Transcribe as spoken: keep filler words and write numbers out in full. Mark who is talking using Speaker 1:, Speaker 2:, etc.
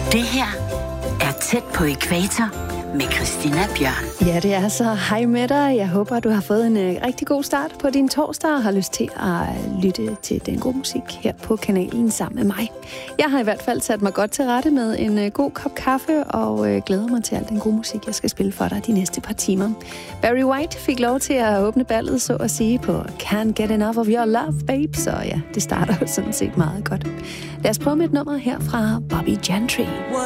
Speaker 1: Det her er Tæt på ækvator med Christina Bjørn.
Speaker 2: Ja, det er så. Hej med dig. Jeg håber, du har fået en uh, rigtig god start på din torsdag og har lyst til at lytte til den gode musik her på kanalen sammen med mig. Jeg har i hvert fald sat mig godt til rette med en uh, god kop kaffe og uh, glæder mig til al den gode musik, jeg skal spille for dig de næste par timer. Barry White fik lov til at åbne ballet, så at sige, på Can't Get Enough of Your Love, Babe. Så ja, det starter jo sådan set meget godt. Lad os prøve med et nummer her fra Bobby Gentry.